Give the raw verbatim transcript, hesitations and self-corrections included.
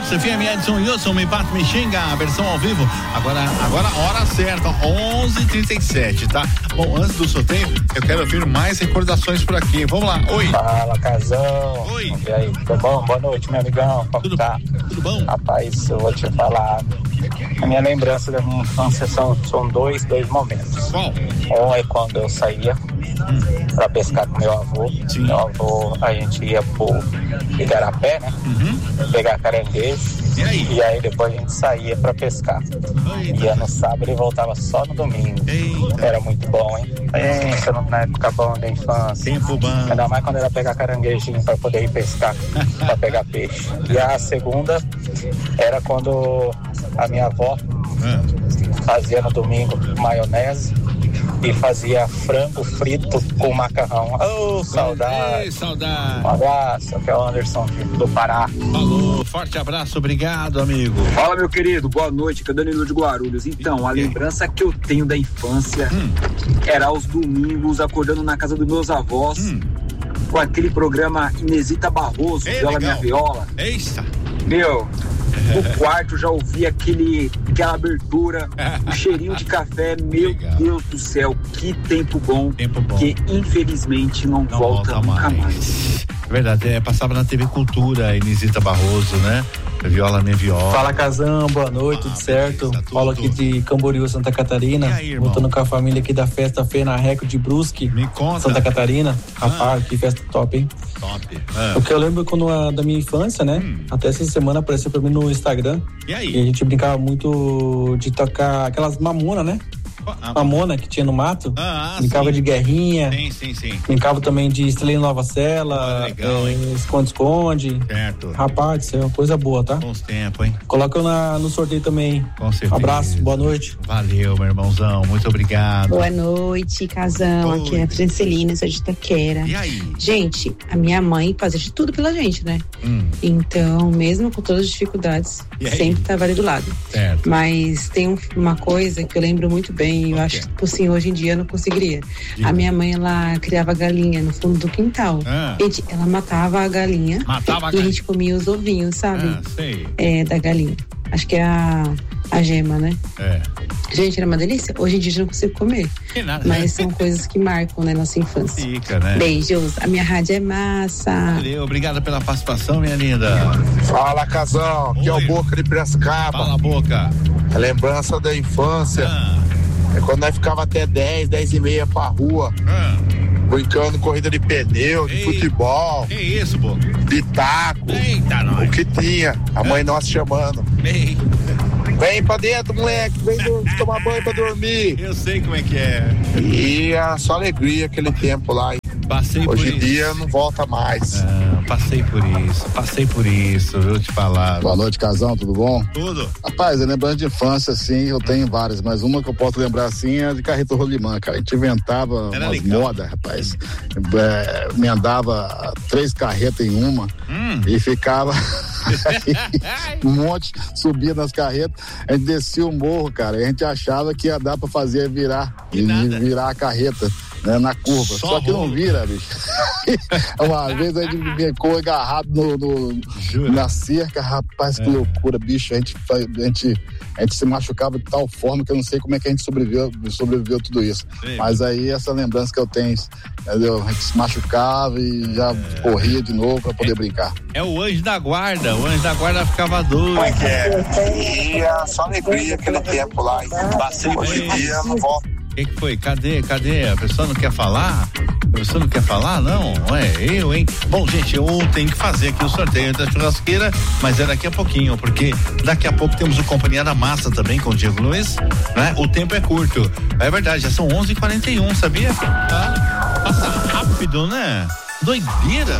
F M, Edson Wilson, Me Bate, Me Xinga, a versão ao vivo. Agora, agora hora certa, onze e trinta e sete, tá? Bom, antes do sorteio, eu quero ouvir mais recordações por aqui. Vamos lá, oi. Fala, Casão. Oi. E aí, tudo bom? Boa noite, meu amigão. Como Tudo, tá? tudo bom? Rapaz, eu vou te falar. A minha lembrança da minha infância são, são dois, dois momentos. Qual? Um é quando eu saía hum. pra pescar com meu avô. Sim. Meu avô, a gente ia pro Igarapé, né? Uhum. Pegar caranguejo. E aí? E aí depois a gente saía pra pescar. Eita. Ia no sábado e voltava só no domingo. Eita. Era muito bom, hein? Pensa na época bom da infância. Tempo bom. Ainda mais quando era pegar caranguejinho pra poder ir pescar, pra pegar peixe. E a segunda era quando a minha avó Ah. fazia no domingo maionese e fazia frango frito com macarrão. Ô, oh, saudade. Ei, saudade. Um abraço, que é o Anderson do Pará. Falou, forte abraço, obrigado, amigo. Fala, meu querido, boa noite, que é o Danilo de Guarulhos. Então, a lembrança que eu tenho da infância hum. era aos domingos, acordando na casa dos meus avós, hum. com aquele programa Inesita Barroso, Ei, Viola legal. Minha Viola. Eita. Meu, no quarto já ouvi aquele, aquela abertura, o cheirinho de café, meu Legal. Deus do céu, que tempo bom, Tempo bom. que infelizmente não, Não volta, volta nunca mais. mais. É verdade, é, passava na T V Cultura, Inesita Barroso, né? Viola Minha Viola. Fala, Casão, boa noite, Ah, tudo certo? beleza, tudo. Falo aqui de Camboriú, Santa Catarina. E aí, irmão? Voltando com a família aqui da festa Fena Reco de Brusque, Me conta. Santa Catarina. Ah. Rapaz, que festa top, hein? Top. Ah. O que eu lembro quando a, da minha infância, né? Hum. Até essa semana apareceu pra mim no Instagram. E aí? E a gente brincava muito de tocar aquelas mamonas, né? Ah, Mamona que tinha no mato. Ah, brincava sim. de guerrinha. Sim, sim, sim. Brincava também de Estrelinha Nova Cela. Ah, legal, é, hein? Esconde-esconde. Certo. Rapaz, isso é uma coisa boa, tá? Bons tempos, hein? Coloca eu na, no sorteio também. Com certeza. Abraço, boa noite. Valeu, meu irmãozão, muito obrigado. Boa noite, Casão. Oi. Aqui é a Francelina, sou de Itaquera. E aí? Gente, a minha mãe fazia de tudo pela gente, né? Hum. Então, mesmo com todas as dificuldades, E aí? sempre tava ali do lado. Certo. Mas tem um- uma coisa que eu lembro muito bem, eu O acho quê? que assim, hoje em dia eu não conseguiria. Diga. A minha mãe, ela criava galinha no fundo do quintal. Ah. Gente, ela matava a galinha Matava a e a galinha. gente comia os ovinhos, sabe? Ah, sei. É, da galinha. Acho que é a, a gema, né? É. Gente, era uma delícia. Hoje em dia eu não consigo comer. Que nada. Mas são coisas que marcam, né, nossa infância. Fica, né? Beijos. A minha rádio é massa. Valeu, obrigado pela participação, minha linda. Fala, Casão, aqui é Oi. o Boca de Piracicaba. Fala a boca. A lembrança da infância Ah, é quando nós ficava até dez, dez e meia pra rua, ah. brincando corrida de pneu, de Ei. futebol, Que isso, boca? de taco, Eita, o nós. que tinha, a mãe nossa chamando. Ei, Vem pra dentro, moleque, vem do- tomar banho pra dormir. eu sei como é que é. E era só alegria aquele tempo lá. Passei por Hoje isso. em dia não volta mais. Ah, passei por isso, passei por isso, viu te falar. Boa noite, Casão, tudo bom? Tudo. Rapaz, é lembrança de infância, assim, eu tenho várias, mas uma que eu posso lembrar, assim, é de carreta rolimã, cara. A gente inventava Era umas legal. modas, rapaz. É, emendava três carretas em uma Hum. e ficava um monte, subia nas carretas, a gente descia o morro, cara, e a gente achava que ia dar pra fazer virar, E e nada. virar a carreta. Né, na curva, Só só, que rolo. não vira, bicho. Uma vez a gente ficou agarrado no, no- Jura? na cerca, rapaz, que É. loucura, bicho. A gente, fa- a, gente, a gente se machucava de tal forma que eu não sei como é que a gente sobreviveu, sobreviveu tudo isso. Sim. Mas aí essa lembrança que eu tenho, entendeu? A gente se machucava e já corria de novo pra poder brincar. É o anjo da guarda, o anjo da guarda ficava doido. E era só alegria aquele tempo lá. Passei por Hoje em isso. dia não volta. O que, que foi? Cadê? Cadê? A pessoa não quer falar? A pessoa não quer falar? Não, não é eu, hein? Bom, gente, eu tenho que fazer aqui o sorteio da churrasqueira, mas é daqui a pouquinho, porque daqui a pouco temos o Companhia da Massa também com o Diego Luiz, né? O tempo é curto. É verdade, já são onze e quarenta e um, sabia? Tá? Passa rápido, né? Doideira.